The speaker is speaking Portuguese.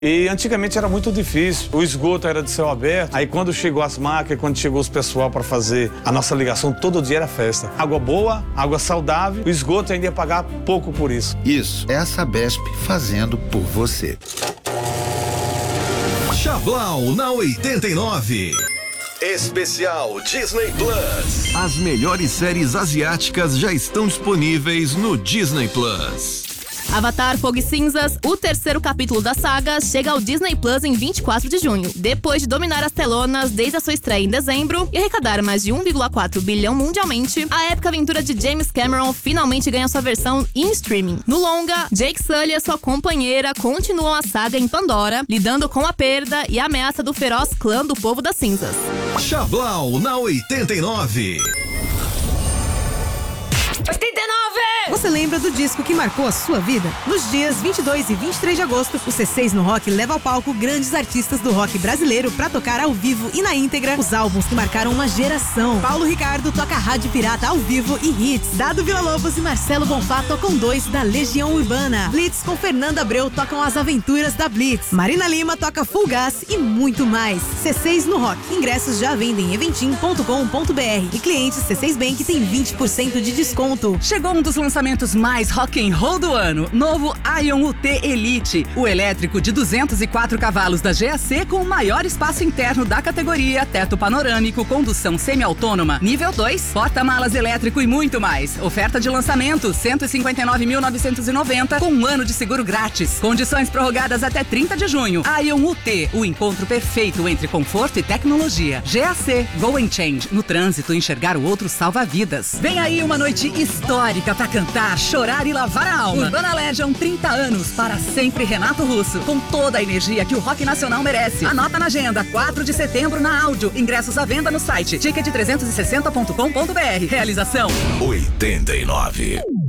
E antigamente era muito difícil, o esgoto era de céu aberto, aí quando chegou as máquinas, quando chegou os pessoal para fazer a nossa ligação, todo dia era festa. Água boa, água saudável, o esgoto ainda ia pagar pouco por isso. Isso é a Sabesp fazendo por você. Chablau na 89. Especial Disney Plus. As melhores séries asiáticas já estão disponíveis no Disney Plus. Avatar Fogo e Cinzas, o terceiro capítulo da saga, chega ao Disney Plus em 24 de junho. Depois de dominar as telonas desde a sua estreia em dezembro e arrecadar mais de 1,4 bilhão mundialmente, a épica aventura de James Cameron finalmente ganha sua versão em streaming. No longa, Jake Sully e sua companheira continuam a saga em Pandora, lidando com a perda e a ameaça do feroz clã do Povo das Cinzas. Chablau na 89. 89! Você lembra do disco que marcou a sua vida? Nos dias 22 e 23 de agosto, o C6 no Rock leva ao palco grandes artistas do rock brasileiro pra tocar ao vivo e na íntegra os álbuns que marcaram uma geração. Paulo Ricardo toca Rádio Pirata ao vivo e hits. Dado Villa-Lobos e Marcelo Bonfá tocam 2 da Legião Urbana. Blitz com Fernanda Abreu tocam As Aventuras da Blitz. Marina Lima toca Full Gas e muito mais. C6 no Rock. Ingressos já vendem em eventim.com.br e clientes C6 Bank têm 20% de desconto. Chegou um dos lançamentos mais rock and roll do ano. Novo Ion UT Elite. O elétrico de 204 cavalos da GAC com o maior espaço interno da categoria, teto panorâmico, condução semi-autônoma, nível 2, porta-malas elétrico e muito mais. Oferta de lançamento, R$ 159.990 com 1 ano de seguro grátis. Condições prorrogadas até 30 de junho. Ion UT, o encontro perfeito entre conforto e tecnologia. GAC, Go and Change. No trânsito, enxergar o outro salva vidas. Vem aí uma noite histórica pra cantar, chorar e lavar a alma. Urbana Legend, 30 anos, para sempre Renato Russo, com toda a energia que o rock nacional merece. Anota na agenda, 4 de setembro na Áudio. Ingressos à venda no site ticket360.com.br. Realização 89.